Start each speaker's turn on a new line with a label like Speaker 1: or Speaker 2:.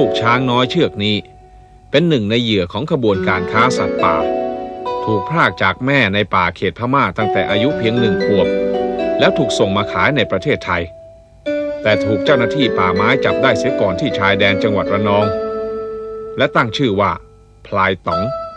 Speaker 1: กช้างน้อยเชือกนี้เป็นหนึ่งในเหยื่อของขบวนการค้าสัตว์ป่าถูกพรากจากแม่ในป่าเขตพม่าตั้งแต่อายุเพียง1 ขวบแล้วถูกส่งมาขายในประเทศไทยแต่ถูกเจ้าหน้าที่ป่าไม้จับได้เสียก่อนที่ชายแดนจังหวัดระนองและตั้งชื่อว่าพลายต๋อง